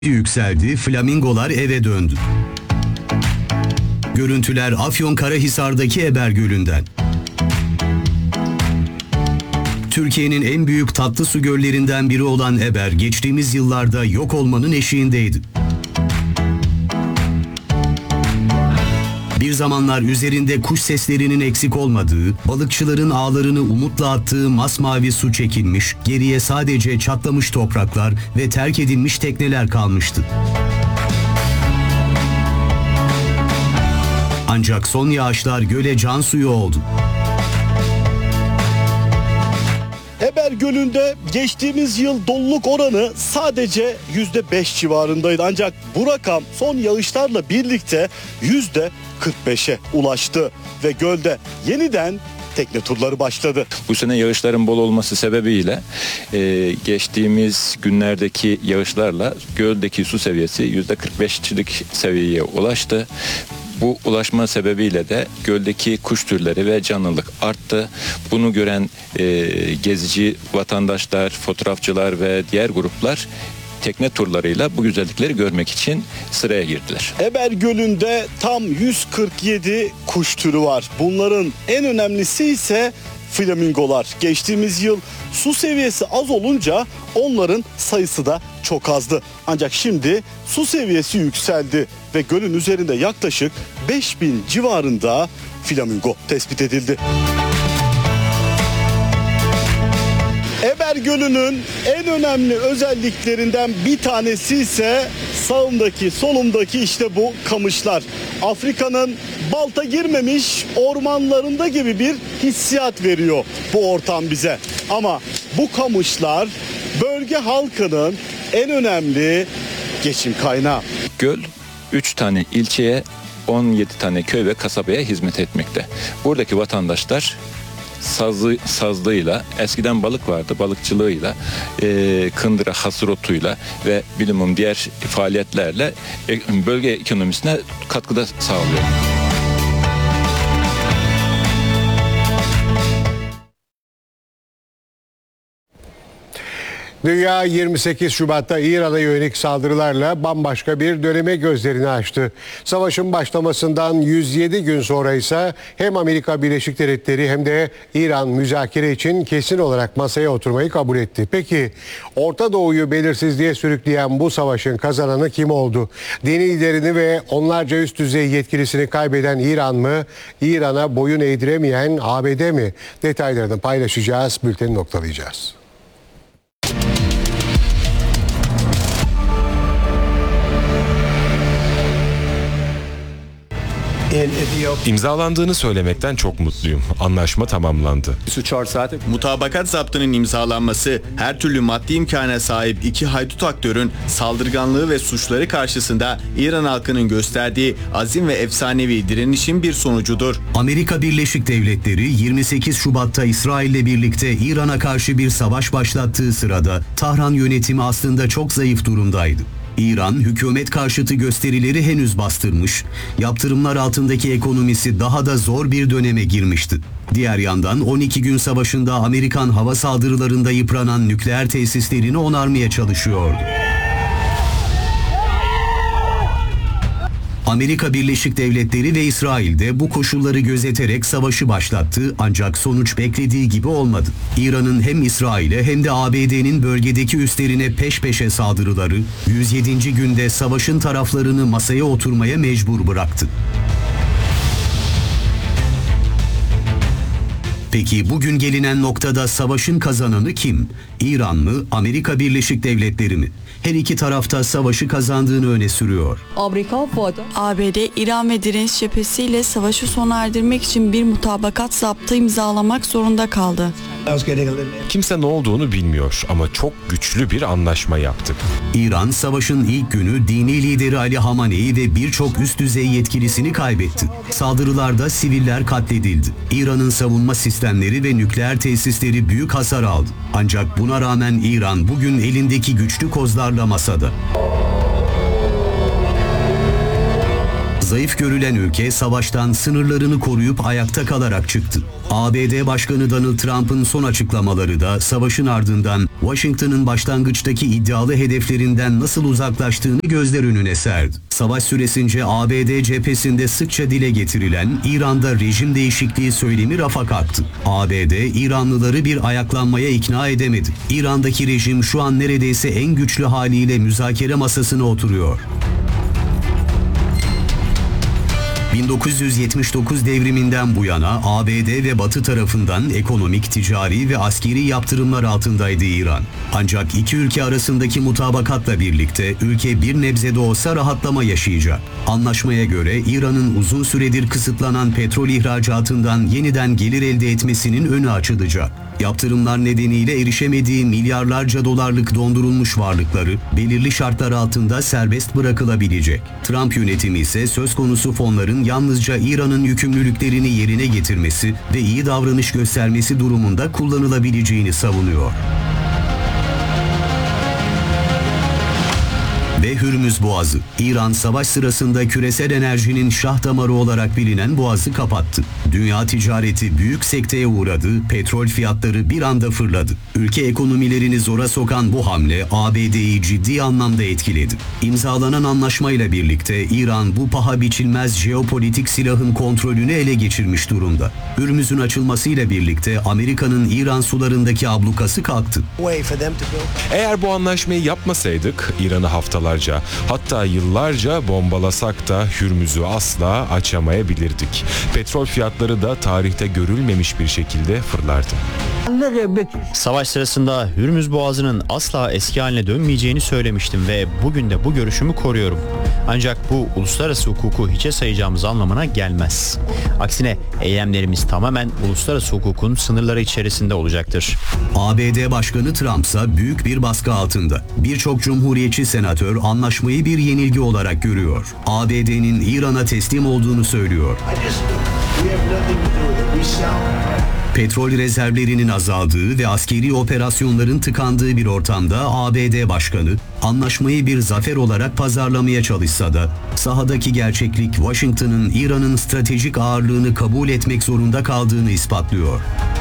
Yükseldi, flamingolar eve döndü. Görüntüler Afyonkarahisar'daki Eber Gölü'nden. Türkiye'nin en büyük tatlı su göllerinden biri olan Eber, geçtiğimiz yıllarda yok olmanın eşiğindeydi. Bir zamanlar üzerinde kuş seslerinin eksik olmadığı, balıkçıların ağlarını umutla attığı masmavi su çekilmiş, geriye sadece çatlamış topraklar ve terk edilmiş tekneler kalmıştı. Ancak son yağışlar göle can suyu oldu. Eber Gölü'nde geçtiğimiz yıl doluluk oranı sadece %5 civarındaydı. Ancak bu rakam son yağışlarla birlikte %45'e ulaştı ve gölde yeniden tekne turları başladı. Bu sene yağışların bol olması sebebiyle geçtiğimiz günlerdeki yağışlarla göldeki su seviyesi %45'lik seviyeye ulaştı. Bu ulaşma sebebiyle de göldeki kuş türleri ve canlılık arttı. Bunu gören gezici vatandaşlar, fotoğrafçılar ve diğer gruplar tekne turlarıyla bu güzellikleri görmek için sıraya girdiler. Eber Gölü'nde tam 147 kuş türü var. Bunların en önemlisi ise flamingolar. Geçtiğimiz yıl su seviyesi az olunca onların sayısı da çok azdı. Ancak şimdi su seviyesi yükseldi ve gölün üzerinde yaklaşık 5000 civarında flamingo tespit edildi. Eber Gölü'nün en önemli özelliklerinden bir tanesi ise sağımdaki, solumdaki işte bu kamışlar. Afrika'nın balta girmemiş ormanlarında gibi bir hissiyat veriyor bu ortam bize. Ama bu kamışlar bölge halkının en önemli geçim kaynağı. Göl 3 tane ilçeye, 17 tane köy ve kasabaya hizmet etmekte. Buradaki vatandaşlar sazlığıyla, eskiden balık vardı, balıkçılığıyla, kındıra, hasır otuyla ve bilimum diğer faaliyetlerle bölge ekonomisine katkıda sağlıyor. Dünya 28 Şubat'ta İran'a yönelik saldırılarla bambaşka bir döneme gözlerini açtı. Savaşın başlamasından 107 gün sonra ise hem Amerika Birleşik Devletleri hem de İran müzakere için kesin olarak masaya oturmayı kabul etti. Peki Orta Doğu'yu belirsizliğe sürükleyen bu savaşın kazananı kim oldu? Dini liderini ve onlarca üst düzey yetkilisini kaybeden İran mı? İran'a boyun eğdiremeyen ABD mi? Detaylarını paylaşacağız, bülteni noktalayacağız. İmzalandığını söylemekten çok mutluyum. Anlaşma tamamlandı. Mutabakat zaptının imzalanması her türlü maddi imkana sahip iki haydut aktörün saldırganlığı ve suçları karşısında İran halkının gösterdiği azim ve efsanevi direnişin bir sonucudur. Amerika Birleşik Devletleri 28 Şubat'ta İsrail'le birlikte İran'a karşı bir savaş başlattığı sırada Tahran yönetimi aslında çok zayıf durumdaydı. İran, hükümet karşıtı gösterileri henüz bastırmış, yaptırımlar altındaki ekonomisi daha da zor bir döneme girmişti. Diğer yandan 12 gün savaşında Amerikan hava saldırılarında yıpranan nükleer tesislerini onarmaya çalışıyordu. Amerika Birleşik Devletleri ve İsrail de bu koşulları gözeterek savaşı başlattı ancak sonuç beklediği gibi olmadı. İran'ın hem İsrail'e hem de ABD'nin bölgedeki üslerine peş peşe saldırıları 107. günde savaşın taraflarını masaya oturmaya mecbur bıraktı. Peki bugün gelinen noktada savaşın kazananı kim? İran mı, Amerika Birleşik Devletleri mi? Her iki tarafta savaşı kazandığını öne sürüyor. ABD, İran ve direniş cephesiyle savaşı sona erdirmek için bir mutabakat zaptı imzalamak zorunda kaldı. Kimse ne olduğunu bilmiyor ama çok güçlü bir anlaşma yaptık. İran, savaşın ilk günü dini lideri Ali Hamane'yi ve birçok üst düzey yetkilisini kaybetti. Saldırılarda siviller katledildi. İran'ın savunma sistemleri ve nükleer tesisleri büyük hasar aldı. Ancak buna rağmen İran bugün elindeki güçlü kozlarla masada. Zayıf görülen ülke savaştan sınırlarını koruyup ayakta kalarak çıktı. ABD Başkanı Donald Trump'ın son açıklamaları da savaşın ardından Washington'ın başlangıçtaki iddialı hedeflerinden nasıl uzaklaştığını gözler önüne serdi. Savaş süresince ABD cephesinde sıkça dile getirilen İran'da rejim değişikliği söylemi rafa kalktı. ABD İranlıları bir ayaklanmaya ikna edemedi. İran'daki rejim şu an neredeyse en güçlü haliyle müzakere masasına oturuyor. 1979 devriminden bu yana ABD ve Batı tarafından ekonomik, ticari ve askeri yaptırımlar altındaydı İran. Ancak iki ülke arasındaki mutabakatla birlikte ülke bir nebze de olsa rahatlama yaşayacak. Anlaşmaya göre İran'ın uzun süredir kısıtlanan petrol ihracatından yeniden gelir elde etmesinin önü açılacak. Yaptırımlar nedeniyle erişemediği milyarlarca dolarlık dondurulmuş varlıkları belirli şartlar altında serbest bırakılabilecek. Trump yönetimi ise söz konusu fonların yalnızca İran'ın yükümlülüklerini yerine getirmesi ve iyi davranış göstermesi durumunda kullanılabileceğini savunuyor. Ve Hürmüz Boğazı. İran savaş sırasında küresel enerjinin şah damarı olarak bilinen boğazı kapattı. Dünya ticareti büyük sekteye uğradı, petrol fiyatları bir anda fırladı. Ülke ekonomilerini zora sokan bu hamle ABD'yi ciddi anlamda etkiledi. İmzalanan anlaşmayla birlikte İran bu paha biçilmez jeopolitik silahın kontrolünü ele geçirmiş durumda. Hürmüz'ün açılmasıyla birlikte Amerika'nın İran sularındaki ablukası kalktı. Eğer bu anlaşmayı yapmasaydık İran'ı haftalarca, hatta yıllarca bombalasak da Hürmüz'ü asla açamayabilirdik. Petrol fiyatları da tarihte görülmemiş bir şekilde fırlardı. Savaş sırasında Hürmüz Boğazı'nın asla eski haline dönmeyeceğini söylemiştim ve bugün de bu görüşümü koruyorum. Ancak bu uluslararası hukuku hiçe sayacağımız anlamına gelmez. Aksine eylemlerimiz tamamen uluslararası hukukun sınırları içerisinde olacaktır. ABD Başkanı Trump ise büyük bir baskı altında. Birçok cumhuriyetçi senatör anlaşmayı bir yenilgi olarak görüyor. ABD'nin İran'a teslim olduğunu söylüyor. Petrol rezervlerinin azaldığı ve askeri operasyonların tıkandığı bir ortamda ABD Başkanı anlaşmayı bir zafer olarak pazarlamaya çalışsa da sahadaki gerçeklik Washington'ın İran'ın stratejik ağırlığını kabul etmek zorunda kaldığını ispatlıyor.